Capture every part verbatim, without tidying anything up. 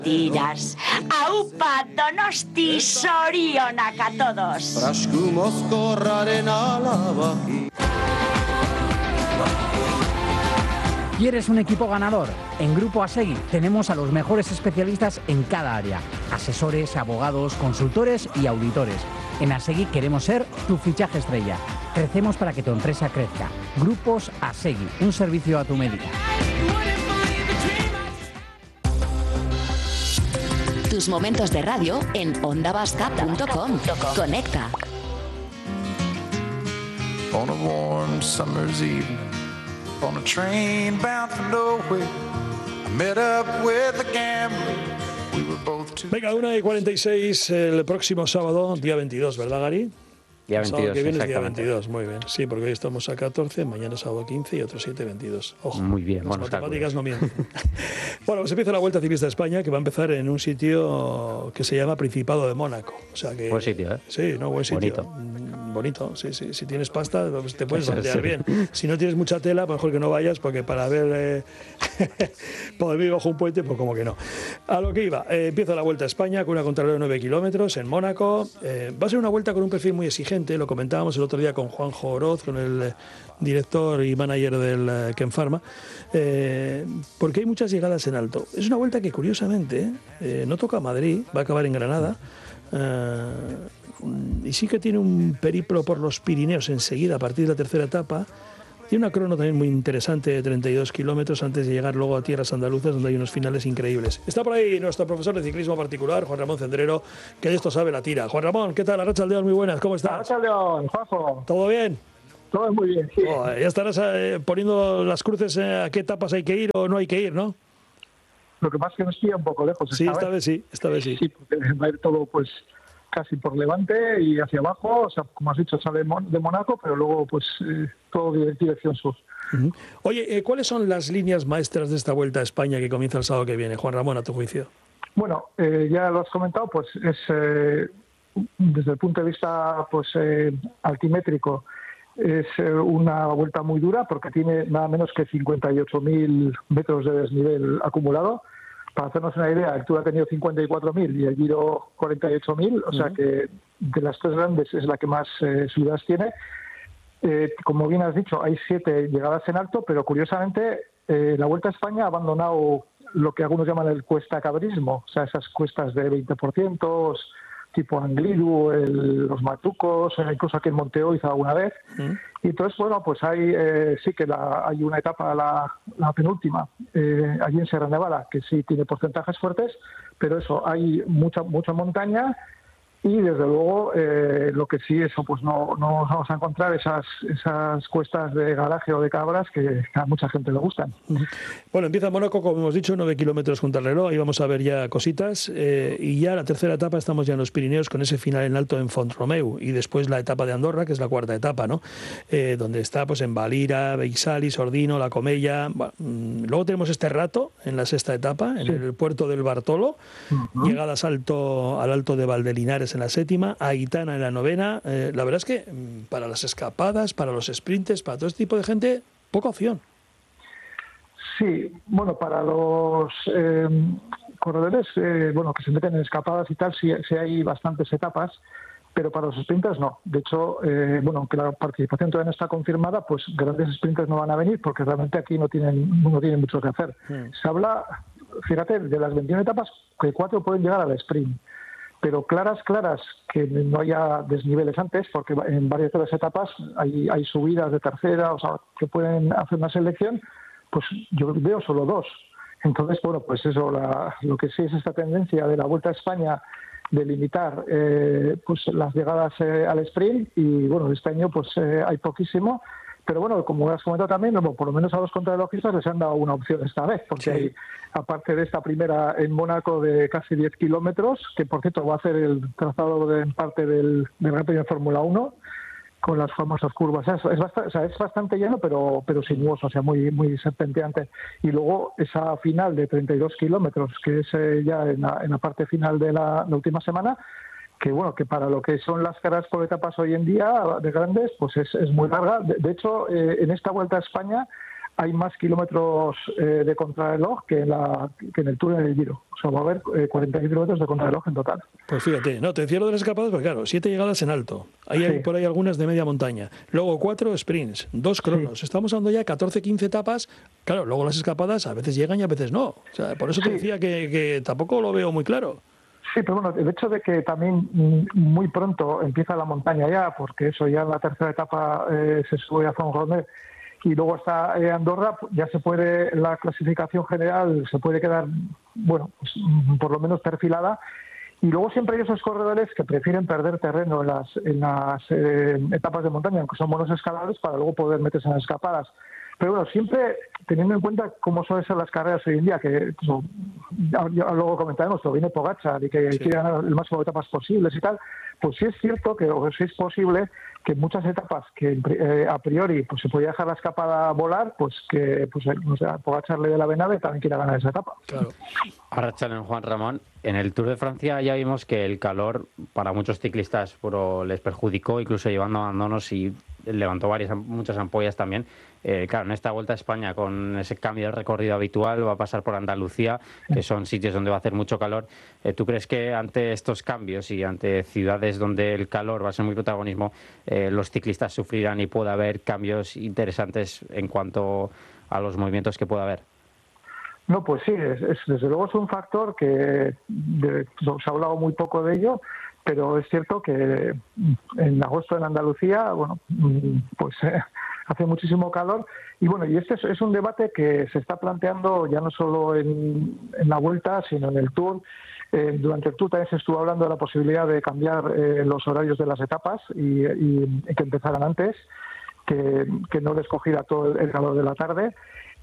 Tiras. Aupa Donosti zorionak a todos. Frasku mozkorraren alabaki. ¿Quieres un equipo ganador? En Grupo Asegui tenemos a los mejores especialistas en cada área. Asesores, abogados, consultores y auditores. En Asegui queremos ser tu fichaje estrella. Crecemos para que tu empresa crezca. Grupos Asegui, un servicio a tu medida. Tus momentos de radio en onda vasca punto com. Conecta. On a warm summer's evening, on a train bound for nowhere, I met up with a gambler. We were both too... Venga, una y cuarenta y seis el próximo sábado, día veintidós, ¿verdad, Gary? Día el sábado veintidós, que viene es día exactamente. veintidós, muy bien. Sí, porque hoy estamos a catorce, mañana sábado quince y otro siete, veintidós. Ojo, Muy bien, las buenos matemáticas no mienten. Bueno, pues empieza la Vuelta Ciclista de España, que va a empezar en un sitio que se llama Principado de Mónaco. O sea que, Buen sitio, ¿eh? Sí, no, buen sitio. Bonito. Mm, Bonito, sí, sí. Si tienes pasta, pues te puedes Eso, bandear sí. bien. Si no tienes mucha tela, pues mejor que no vayas, porque para ver eh, poder vivir bajo un puente, pues como que no. A lo que iba, eh, empieza la Vuelta a España con una contrarreloj de nueve kilómetros en Mónaco. Eh, va a ser una vuelta con un perfil muy exigente, lo comentábamos el otro día con Juanjo Oroz, con el eh, director y manager del eh, Ken Pharma, eh, porque hay muchas llegadas en alto. Es una vuelta que curiosamente eh, no toca Madrid, va a acabar en Granada. Eh, y sí que tiene un periplo por los Pirineos enseguida, a partir de la tercera etapa. Tiene una crono también muy interesante de treinta y dos kilómetros antes de llegar luego a tierras andaluzas, donde hay unos finales increíbles. Está por ahí nuestro profesor de ciclismo particular, Juan Ramón Cendrero, que de esto sabe la tira. Juan Ramón, ¿qué tal? Arratsaldeon, muy buenas, ¿cómo estás? Arratsaldeon, Juanjo. ¿Todo bien? Todo muy bien, sí. Oh, ya estarás eh, poniendo las cruces eh, a qué etapas hay que ir o no hay que ir, ¿no? Lo que pasa es que nos pilla un poco lejos. Sí, esta vez sí, esta vez sí. Sí, porque va a ir todo pues casi por Levante y hacia abajo, o sea, como has dicho, sale de, Mon- de Mónaco, pero luego pues eh, todo dire- dirección sur. Uh-huh. Oye, eh, ¿cuáles son las líneas maestras de esta Vuelta a España que comienza el sábado que viene? Juan Ramón, a tu juicio. Bueno, eh, ya lo has comentado, pues es eh, desde el punto de vista pues eh, altimétrico, es eh, una vuelta muy dura porque tiene nada menos que cincuenta y ocho mil metros de desnivel acumulado. Para hacernos una idea, el Tour ha tenido cincuenta y cuatro mil y el Giro cuarenta y ocho mil, o sea Uh-huh. que de las tres grandes es la que más eh, subidas tiene. Eh, como bien has dicho, hay siete llegadas en alto, pero curiosamente eh, la Vuelta a España ha abandonado lo que algunos llaman el cuesta-cabrismo, o sea, esas cuestas de veinte por ciento, tipo Angliru, el, los Matucos, eh, incluso aquí en Monteoiz alguna vez. Uh-huh. Y entonces, bueno, pues hay eh, sí que la, hay una etapa, la, la penúltima, eh, allí en Sierra Nevada, que sí tiene porcentajes fuertes, pero eso, hay mucha mucha montaña y desde luego eh, lo que sí, eso pues no, no vamos a encontrar esas esas cuestas de garaje o de cabras que a mucha gente le gustan. Bueno, empieza Mónaco, como hemos dicho, nueve kilómetros junto al reloj, ahí vamos a ver ya cositas, eh, y ya la tercera etapa estamos ya en los Pirineos con ese final en alto en Font-Romeu, y después la etapa de Andorra, que es la cuarta etapa, ¿no? Eh, donde está pues en Valira, Beixalis, Ordino, La Comella. Bueno, mm, luego tenemos este rato en la sexta etapa, en Sí. el puerto del Bartolo, Uh-huh. llegadas alto, al alto de Valdelinares en la séptima, Aitana en la novena. Eh, la verdad es que mm, para las escapadas, para los sprints, para todo este tipo de gente, poca opción. Sí, bueno, para los eh, corredores eh, bueno, que se meten en escapadas y tal, sí, sí hay bastantes etapas, pero para los sprinters no. De hecho, eh, bueno, aunque la participación todavía no está confirmada, pues grandes sprinters no van a venir porque realmente aquí no tienen, no tienen mucho que hacer. Mm. Se habla, fíjate, de las veintiuna etapas, que cuatro pueden llegar al sprint. Pero claras, claras, que no haya desniveles antes, porque en varias de las etapas hay, hay subidas de tercera, o sea, que pueden hacer una selección, pues yo veo solo dos. Entonces, bueno, pues eso, la, lo que sí es esta tendencia de la Vuelta a España de limitar eh, pues las llegadas eh, al sprint, y bueno, este año pues eh, hay poquísimo. Pero bueno, como has comentado también, bueno, por lo menos a los contrarrelojistas les han dado una opción esta vez, porque Sí. hay, aparte de esta primera en Mónaco de casi diez kilómetros, que por cierto va a hacer el trazado de, en parte del, del Gran Premio de Fórmula uno, con las famosas curvas. Es, es, bastante, o sea, es bastante llano, pero, pero sinuoso, o sea, muy, muy serpenteante. Y luego esa final de treinta y dos kilómetros, que es eh, ya en la, en la parte final de la, la última semana, que bueno, que para lo que son las carreras por etapas hoy en día de grandes, pues es, es muy larga. De, de hecho, eh, en esta Vuelta a España hay más kilómetros eh, de contrarreloj que en, la, que en el Tour y en el Giro. O sea, va a haber eh, cuarenta kilómetros de contrarreloj en total. Pues fíjate, no, te decía lo de las escapadas, porque claro, siete llegadas en alto. Ahí sí. Hay por ahí algunas de media montaña. Luego cuatro sprints, dos cronos. Sí. Estamos hablando ya de catorce, quince etapas. Claro, luego las escapadas a veces llegan y a veces no. O sea, por eso te sí. decía que, que tampoco lo veo muy claro. Sí, pero bueno, el hecho de que también muy pronto empieza la montaña ya, porque eso ya en la tercera etapa eh, se sube a Fontgomer y luego está eh, Andorra, ya se puede, la clasificación general se puede quedar, bueno, pues, por lo menos perfilada. Y luego siempre hay esos corredores que prefieren perder terreno en las, en las eh, etapas de montaña, aunque son buenos escaladores, para luego poder meterse en las escapadas. Pero bueno, siempre teniendo en cuenta cómo suelen ser las carreras hoy en día, que pues, ya, ya luego comentaremos, pero viene Pogačar y que sí. quiere ganar el máximo de etapas posibles y tal, pues sí es cierto que, o sí es posible que muchas etapas que eh, a priori pues se podía dejar la escapada volar, pues que pues, o sea, Pogačar le dé la venada y también quiera ganar esa etapa. Claro. Arratsaldeon, Juan Ramón. En el Tour de Francia ya vimos que el calor para muchos ciclistas pero les perjudicó, incluso llevando abandonos y levantó varias muchas ampollas también. Eh, claro, en esta Vuelta a España, con ese cambio de recorrido habitual, va a pasar por Andalucía, que son sitios donde va a hacer mucho calor. Eh, ¿Tú crees que ante estos cambios y ante ciudades donde el calor va a ser muy protagonismo, eh, los ciclistas sufrirán y pueda haber cambios interesantes en cuanto a los movimientos que pueda haber? No, pues sí, es, es, desde luego es un factor que de, se ha hablado muy poco de ello, pero es cierto que en agosto en Andalucía, bueno, pues eh, hace muchísimo calor y bueno, y este es, es un debate que se está planteando ya no solo en, en la Vuelta, sino en el Tour. Eh, durante el Tour también se estuvo hablando de la posibilidad de cambiar eh, los horarios de las etapas y, y, y que empezaran antes, que, que no les cogiera todo el calor de la tarde.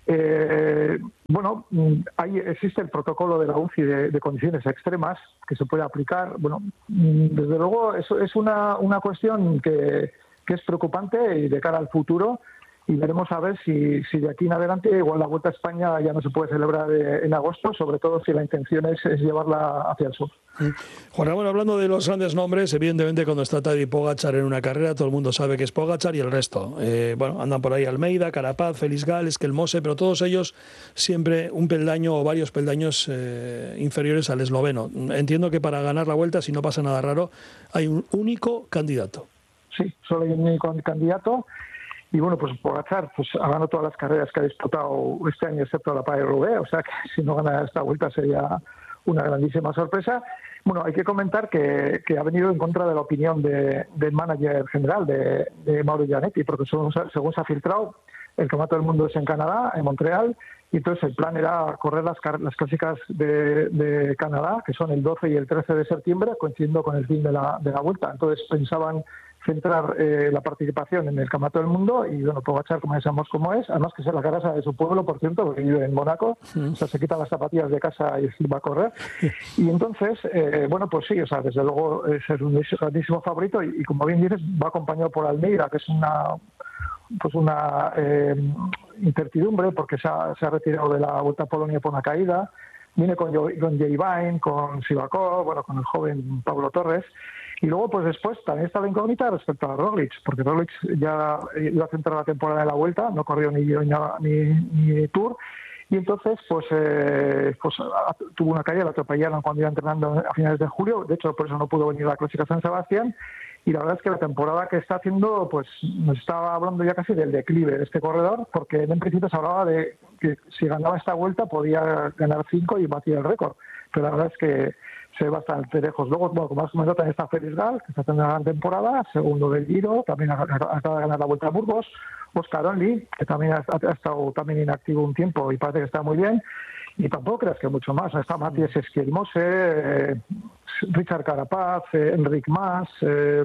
Eh, bueno, ahí existe el protocolo de la U C I de, de condiciones extremas que se puede aplicar. Bueno, desde luego eso es una, una cuestión que, que es preocupante y de cara al futuro. Y veremos a ver si, si de aquí en adelante igual la Vuelta a España ya no se puede celebrar en agosto, sobre todo si la intención es, es llevarla hacia el sur. Juan Ramón, hablando de los grandes nombres, evidentemente cuando está Tadej Pogačar en una carrera todo el mundo sabe que es Pogačar y el resto. Eh, bueno, andan por ahí Almeida, Carapaz, Félix Gál, Esquelmose, pero todos ellos siempre un peldaño o varios peldaños eh, inferiores al esloveno. Entiendo que para ganar la Vuelta, si no pasa nada raro, hay un único candidato. Sí, solo hay un único candidato. Y bueno, pues Pogačar pues, ha ganado todas las carreras que ha disputado este año, excepto la Paris-Roubaix, o sea que si no gana esta Vuelta sería una grandísima sorpresa. Bueno, hay que comentar que, que ha venido en contra de la opinión de, del manager general, de, de Mauro Gianetti, porque según, según se ha filtrado, el Campeonato del Mundo es en Canadá, en Montreal, y entonces el plan era correr las, las clásicas de, de Canadá, que son el doce y el trece de septiembre, coincidiendo con el fin de la, de la Vuelta. Entonces pensaban centrar eh, la participación en el Campeonato del Mundo y bueno, Pogačar, como ya sabemos cómo es, además que es la casa de su pueblo, por cierto, porque vive en Mónaco, sí. O sea, se quita las zapatillas de casa y va a correr. Y entonces, eh, bueno, pues sí, o sea, desde luego es un grandísimo favorito y, y como bien dices, va acompañado por Almeida, que es una pues una eh, incertidumbre porque se ha, se ha retirado de la Vuelta a Polonia por una caída, viene con, con Jay Vine, con Sivakov, bueno, con el joven Pablo Torres. Y luego, pues después, también está la incógnita respecto a Roglic, porque Roglic ya iba a centrar la temporada de la Vuelta, no corrió ni ni, ni Tour, y entonces, pues, eh, pues tuvo una caída, la atropellaron cuando iba entrenando a finales de julio, de hecho, por eso no pudo venir a la Clásica San Sebastián, y la verdad es que la temporada que está haciendo, pues, nos estaba hablando ya casi del declive de este corredor, porque en principio se hablaba de que si ganaba esta Vuelta podía ganar cinco y batir el récord, pero la verdad es que se ve bastante lejos. Luego, bueno, como has comentado, también está Félix Gál, que está haciendo una gran temporada, segundo del Giro, también acaba de ganar la Vuelta a Burgos. Oscar Onley, que también ha, ha estado también inactivo un tiempo y parece que está muy bien. Y tampoco creas que mucho más. Está Matías Esquelmose, eh, Richard Carapaz, eh, Enric Mas, eh,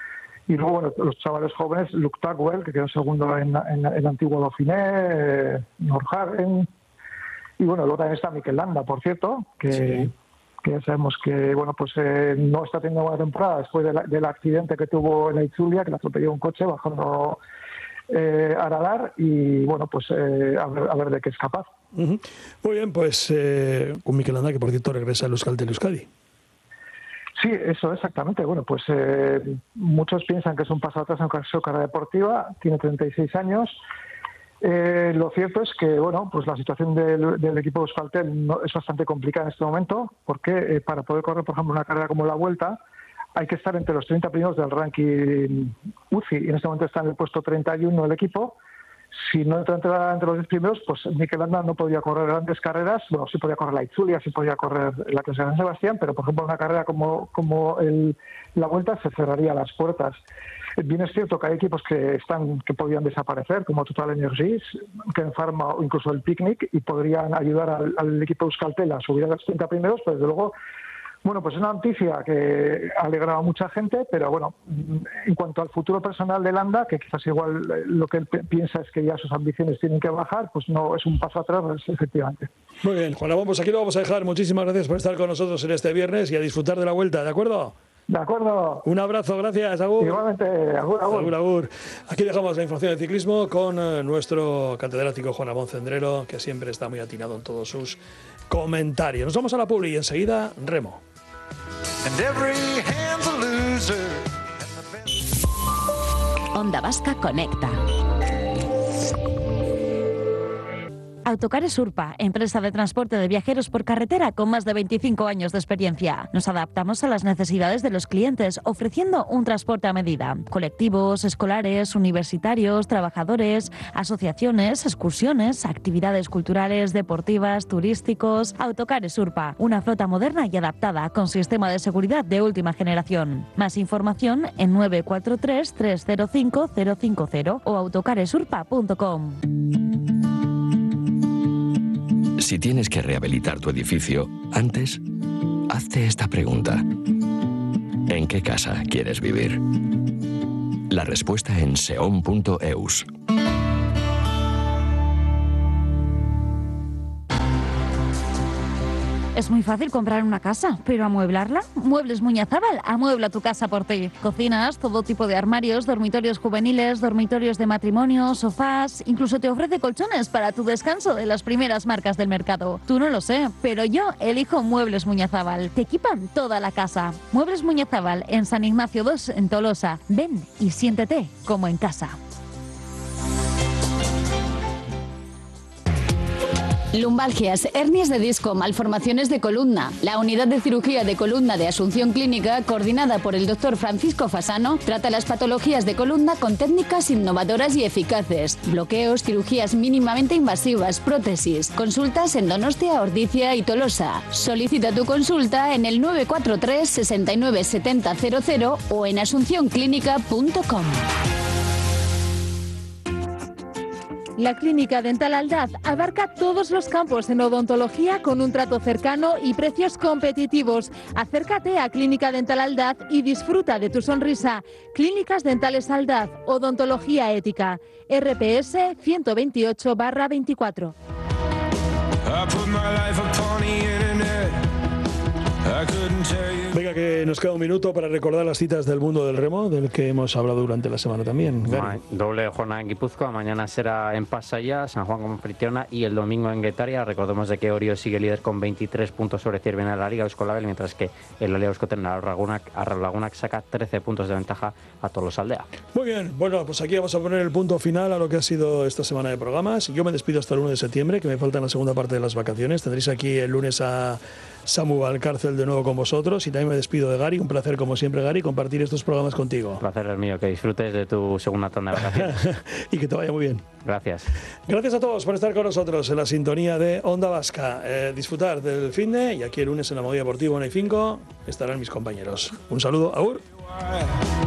y luego bueno, los chavales jóvenes, Luke Tugwell, que quedó segundo en, en, en el antiguo Dauphiné, eh, Nordhagen, y bueno, luego también está Mikel Landa, por cierto, que... Sí. que ya sabemos que bueno pues eh, no está teniendo buena temporada después de la, del accidente que tuvo en la Itzulia, que le atropelló un coche bajando eh, a Aradar y bueno pues eh, a, ver, a ver de qué es capaz. Uh-huh. Muy bien, pues eh, con Mikel Landa, que por cierto regresa al Euskaltel Euskadi. Sí, eso exactamente. Bueno, pues eh, muchos piensan que es un paso atrás en su carrera deportiva, tiene treinta y seis años. Eh, lo cierto es que bueno, pues la situación del, del equipo de Euskaltel no, es bastante complicada en este momento, porque eh, para poder correr, por ejemplo, una carrera como la Vuelta, hay que estar entre los treinta primeros del ranking U C I, y en este momento está en el puesto treinta y uno el equipo. Si no entra entre, entre los diez primeros, pues Mikel Landa no podía correr grandes carreras. Bueno, sí podía correr la Itzulia, sí podía correr la Clase de San Sebastián, pero por ejemplo una carrera como, como el, la Vuelta se cerraría las puertas. Bien es cierto que hay equipos que están que podían desaparecer, como Total Energies, Ken Pharma o incluso el Picnic, y podrían ayudar al, al equipo Euskaltel a subir a los treinta primeros, pero desde luego, bueno, pues es una noticia que ha alegrado a mucha gente, pero bueno, en cuanto al futuro personal de Landa, que quizás igual lo que él piensa es que ya sus ambiciones tienen que bajar, pues no, es un paso atrás, efectivamente. Muy bien, Juan Ramón, pues aquí lo vamos a dejar. Muchísimas gracias por estar con nosotros en este viernes y a disfrutar de la Vuelta, ¿de acuerdo? De acuerdo. Un abrazo, gracias, agur. Igualmente, agur, agur. Agur, agur. Aquí dejamos la información de ciclismo con eh, nuestro catedrático Juan Ramón Cendrero, que siempre está muy atinado en todos sus comentarios. Nos vamos a la publi y enseguida remo. And every hand's a loser. Onda Vasca Conecta. Autocares Urpa, empresa de transporte de viajeros por carretera con más de veinticinco años de experiencia. Nos adaptamos a las necesidades de los clientes, ofreciendo un transporte a medida. Colectivos, escolares, universitarios, trabajadores, asociaciones, excursiones, actividades culturales, deportivas, turísticos. Autocares Urpa, una flota moderna y adaptada con sistema de seguridad de última generación. Más información en nueve cuatro tres, tres cero cinco, cero cinco cero o autocaresurpa punto com. Si tienes que rehabilitar tu edificio, antes, hazte esta pregunta. ¿En qué casa quieres vivir? La respuesta en seon punto eus. Es muy fácil comprar una casa, pero ¿amueblarla? Muebles Muñazábal amuebla tu casa por ti. Cocinas, todo tipo de armarios, dormitorios juveniles, dormitorios de matrimonio, sofás, incluso te ofrece colchones para tu descanso de las primeras marcas del mercado. Tú no lo sé, pero yo elijo Muebles Muñazábal. Te equipan toda la casa. Muebles Muñazábal en San Ignacio dos en Tolosa. Ven y siéntete como en casa. Lumbalgias, hernias de disco, malformaciones de columna. La unidad de cirugía de columna de Asunción Clínica, coordinada por el doctor Francisco Fasano, trata las patologías de columna con técnicas innovadoras y eficaces. Bloqueos, cirugías mínimamente invasivas, prótesis. Consultas en Donostia, Ordizia y Tolosa. Solicita tu consulta en el nueve cuatro tres, seis nueve siete cero cero cero o en asunción clínica punto com. La Clínica Dental Aldaz abarca todos los campos en odontología con un trato cercano y precios competitivos. Acércate a Clínica Dental Aldaz y disfruta de tu sonrisa. Clínicas Dentales Aldaz, odontología ética. R P S ciento veintiocho barra veinticuatro. Venga, que nos queda un minuto para recordar las citas del mundo del remo, del que hemos hablado durante la semana también. Gary. Doble jornada en Guipúzcoa, mañana será en Pasaya, San Juan con Fritiona y el domingo en Guetaria. Recordemos de que Orio sigue líder con veintitrés puntos sobre Ciervena de la Liga Euskolabel, mientras que el Alea Euskoten Arralagunak saca trece puntos de ventaja a Tolosaldea. Muy bien, bueno, pues aquí vamos a poner el punto final a lo que ha sido esta semana de programas. Yo me despido hasta el uno de septiembre, que me falta la segunda parte de las vacaciones. Tendréis aquí el lunes a Samu Valcárcel de nuevo con vosotros, y también me despido de Gary. Un placer como siempre, Gary, compartir estos programas contigo. Un placer es mío, que disfrutes de tu segunda tanda de vacaciones. Y que te vaya muy bien. Gracias. Gracias a todos por estar con nosotros en la sintonía de Onda Vasca. Eh, disfrutar del finde, y aquí el lunes en la Movida Deportiva uno y cinco estarán mis compañeros. Un saludo, agur.